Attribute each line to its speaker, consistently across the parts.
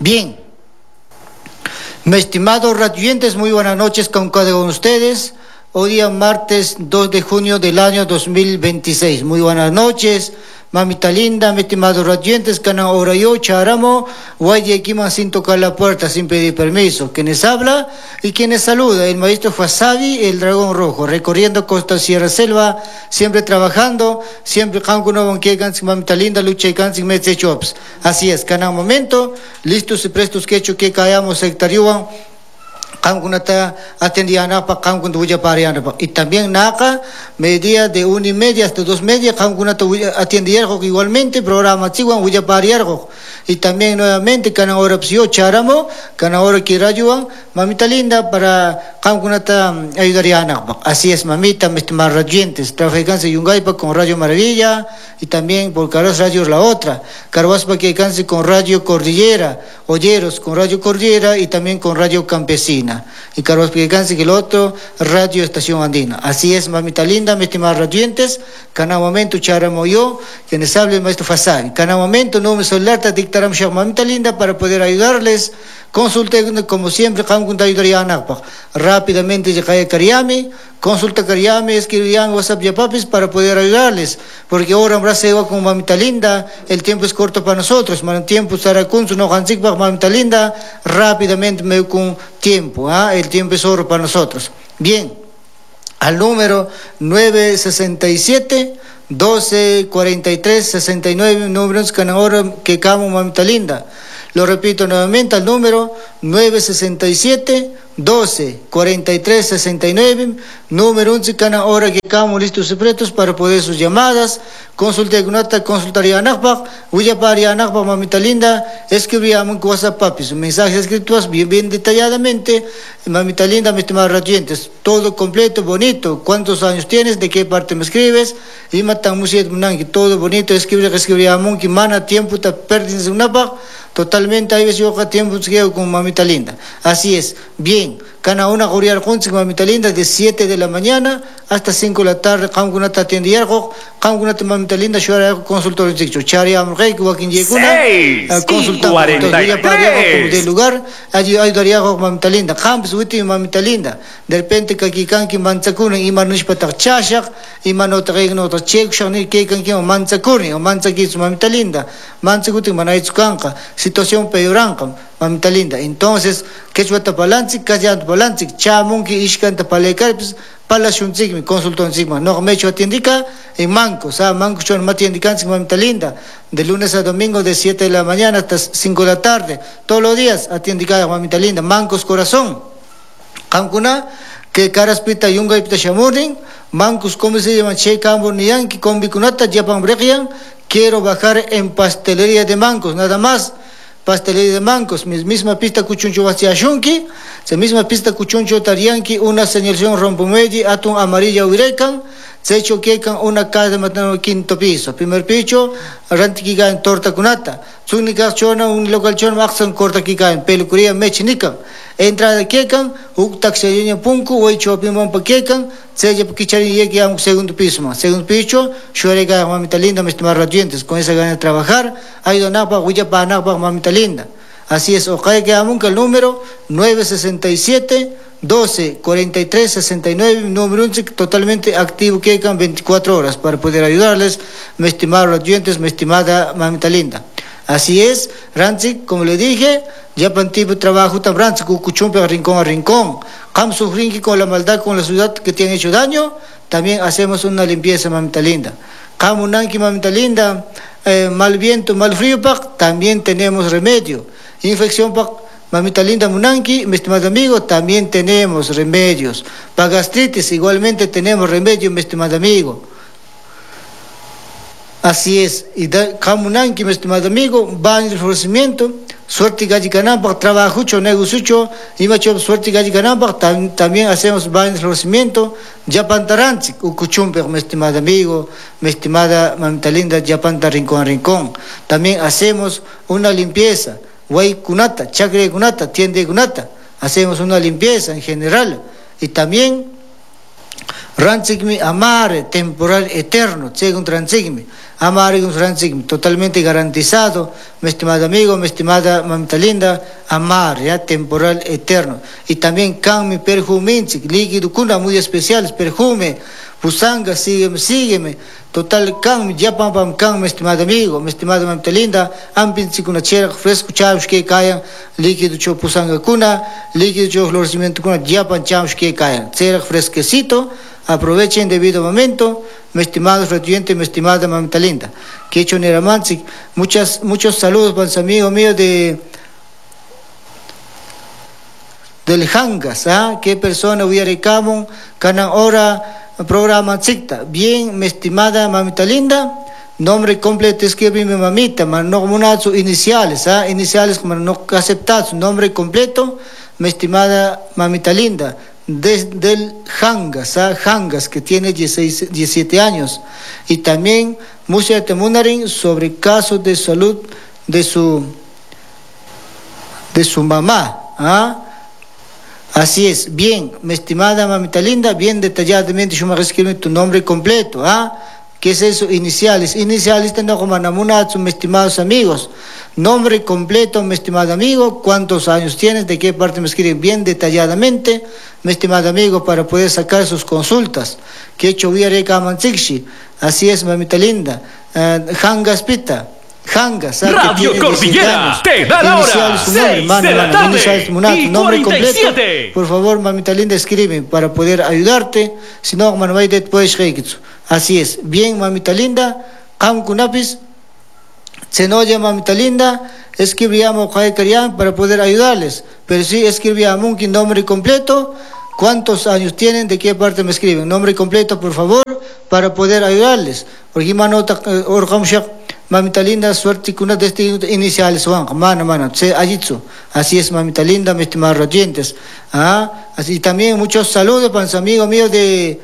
Speaker 1: Bien, mis estimados radioyentes, muy buenas noches con cada uno de ustedes. Hoy día martes 2 de junio del año 2026. Muy buenas noches, mamita linda, mis estimados radioyentes, cana ahora yo, charamo, guay aquí más sin tocar la puerta, sin pedir permiso. Quienes habla y quienes saluda, el maestro Fasabi, el dragón rojo, recorriendo costa, sierra, selva, siempre trabajando, siempre cancuno banque, mamita linda, lucha y cansi, metse chops. Así es, cana momento, listos y prestos que hecho que caemos sectariuan. Kankunata atendía para Kankun tuya para y también Naka media de 1:30 hasta 2:30 Kankunata atendía igualmente programa Chihuahua huya para y también nuevamente cada hora psio charamo cada hora que rayuan mamita linda para Kankunata ayudaría a así es mamita mis estimados radiantes trabajanse Yungaipa con Radio Maravilla y también por Caros Radio la otra Carvaspa que alcance con Radio Cordillera Olleros con Radio Cordillera y también con Radio Campesina y Carlos Picanse que el otro Radio Estación Andina. Así es, mamita linda, mis estimados radiantes, cada momento charamo yo, quienes habla el maestro Fasabi. Cada momento no me solarte dictaram mamita linda para poder ayudarles. Consulte como siempre, rápidamente llega Cariami, consulta Cariami, escribían WhatsApp y papis para poder ayudarles, porque ahora habrá se va con mamita linda, el tiempo es corto para nosotros, el tiempo estará con su no mamita linda, rápidamente me con tiempo, el tiempo es oro para nosotros. Bien, al número 967 12 43 69 números que ahora que camo mamita linda. Lo repito nuevamente al número 967 12 43 69 número 11 cada hora que estamos listos y prestos para poder sus llamadas. Consulte gunata consultaría anakbak huya para anakbak mamita linda escribíamos en WhatsApp papis mensajes escritos bien detalladamente mamita linda mis estimados radiantes todo completo bonito cuántos años tienes de qué parte me escribes y matan musiet munangi todo bonito escribíamos que mana tiempo te perdins una totalmente hay veces yo tiempo con mamita linda así es bien cada una goriar juntos mamita linda de 7 de la mañana hasta 5 de la tarde Kankunata atiende algo Kankunata mamita linda yo consultorio dicho chari amrei que wakin yekuna consultamos del lugar ayudaría con mamita linda campus último mamita linda de repente que aquí kanki manchakuna y manush patak chashak y manota regno to check shani que kanki manchakuni o manchakis mamita linda manchakuti manaichukanka situación peoranka mamita linda entonces que chuata palanchi callando palanchi chamunki ishkanta palekarpis pala shunchikmi consultón sigma no me hecho atiendica en mancos mancos chon matiendican mamita linda de lunes a domingo de 7 de la mañana hasta 5 de la tarde todos los días atiendica mamita linda mancos corazón kankuna que caraspita yunga ipta shamurin mancos como se llaman che cambo niyanki combikunata japan bregian quiero bajar en pastelería de mancos nada más pastelería de mancos, misma pista cuchuncho vaciashunki, se misma pista cuchuncho tarianki, una señalización rompomedi, atún amarilla uirecan, se hecho quecan una casa de matano quinto piso, primer piso, rantiquica en torta cunata, súnica chona, un local chona, axan corta kika en peluquería mechinican, entrada quecan, taxeña punku, o hecho pimón pa quecan, se llama kichari llegue a un segundo piso, shuarega mamita linda, mis estimados radiantes, con esa gana de trabajar, ayuda napa, huya pa napa, mamita linda. Así es, ojalá que amunca el número 967 12 43 69, número 11, totalmente activo que quedan 24 horas para poder ayudarles, mis estimados radiantes, mi estimada mamita linda. Así es, Ranchi, como le dije, ya plantivo trabajo tan Ranchi, cuchumpe rincón a rincón. Kamsu rinki con la maldad, con la ciudad que te han hecho daño, también hacemos una limpieza, mamita linda. Kamunanki, mamita linda, mal viento, mal frío, también tenemos remedio. Infección, mamita linda, munanki, mi estimado amigo, también tenemos remedios. Para gastritis, igualmente tenemos remedio, mi estimado amigo. Así es, y Kamunanki, mi estimado amigo, baño de florecimiento, suerte galli canampa, trabajo, negocio, y macho suerte galli canampa, también hacemos baño de florecimiento, Japantaranchi, Ukuchumpe, mi estimado amigo, mi estimada mamita linda, Japanta rincón a rincón. También hacemos una limpieza, Guay Kunata, Chacre Kunata, Tiende Kunata, hacemos una limpieza en general, y también Ranchigmi amare, temporal eterno, según Ranchigmi. Amare con Ranchigmi, totalmente garantizado, mi estimado amigo, mi estimada mamita linda, amar, ya, temporal eterno. Y también mi perfume, líquido, cuna muy especiales, perfume, pusanga, sígueme. Total, ya pam, mi estimado amigo, mi estimada mamita linda, ampinchi kuna chera, fresco, chavos que cayan, líquido, cho pusanga cuna, líquido, cho florecimiento cuna, ya pan chavos que cayan, chera fresquecito. Aprovechen debido momento, mi estimado radiante, mi estimada mamita linda. Que hecho Neramanzik, muchos saludos para los amigos míos del Hangas, ¿ah? ¿Qué persona hubiera recamo, canan hora programa Zicta? Bien, mi estimada mamita linda, nombre completo escribe mi mamita, no monatsu iniciales, ¿ah? Iniciales como no aceptar su nombre completo, mi estimada mamita linda. Del Hangas, Hangas, que tiene 17 años, y también Musia Temunarin sobre casos de salud de su mamá. Así es, bien, mi estimada mamita linda, bien detalladamente yo me escribí tu nombre completo. ¿Qué es eso? Iniciales. Iniciales tengo como Namunatsu, mis estimados amigos. Nombre completo, mi estimado amigo. ¿Cuántos años tienes? ¿De qué parte me escriben? Bien detalladamente, mi estimado amigo, para poder sacar sus consultas. Que he hecho Viareka Manzikshi. Así es, mamita linda. Hangas Pita. Hangas.
Speaker 2: Radio Cordillera te da la hora. 6 de la tarde y
Speaker 1: nombre
Speaker 2: 47.
Speaker 1: Completo. Por favor, mamita linda, escribe para poder ayudarte. Si no, puedes requisar. Así es. Bien, mamita linda. Kam Kunapis. Senoya, mamita linda. Escribíamos para poder ayudarles. Pero sí, escribíamos un nombre completo. ¿Cuántos años tienen? ¿De qué parte me escriben? Nombre completo, por favor, para poder ayudarles. Porque mamita linda, suerte con una de estas iniciales. Así es, mamita linda, mis estimados oyentes. Así también muchos saludos para los amigos míos de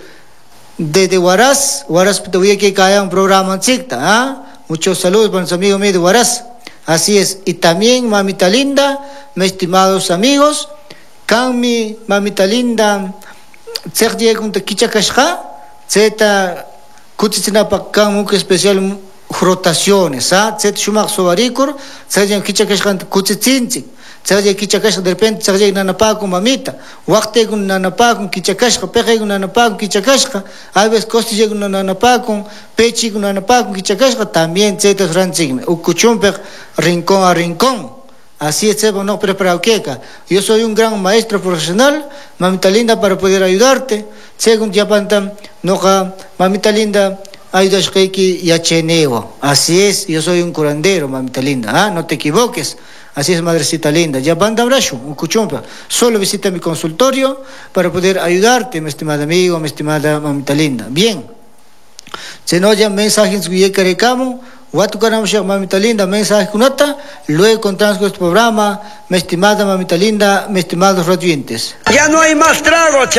Speaker 1: Huaraz. Huaraz todavía que cae un programa en Zicta. Muchos saludos para los amigos míos de Huaraz. Así es. Y también, mamita linda, mis estimados amigos, mi mamita linda, Sergio Kunta Kichakashka, Zeta Kutitzinapak, muy especial rotaciones, Zet Shumak Sobaricur, Sergio Kichakashka Kutitzinzik. Sergio Kichakashka de repente Sergio Nanapako mamita, Wakte con Nanapako, Kichakashka, Peje con Nanapako, Kichakashka, a veces Costi con Nanapako, Pechi con Nanapako, Kichakashka, también Zetas Ranzigme, Ukuchumper, rincón a rincón. Así es, no preparado queca. Yo soy un gran maestro profesional, mamita linda, para poder ayudarte. Según Yapanta, noja, mamita linda, ayudas que yacheneo. Así es, yo soy un curandero, mamita linda, no te equivoques. Así es, madrecita linda. Yapanta abrazo, un cuchumpa. Solo visita mi consultorio para poder ayudarte, mi estimado amigo, mi estimada mamita linda. Bien. Se nos llaman mensajes que queremos. Mamita linda, mensaje kunata, luego contamos con este programa, mi estimada mamita linda, mis estimados radioyentes.
Speaker 3: Ya no hay más trago,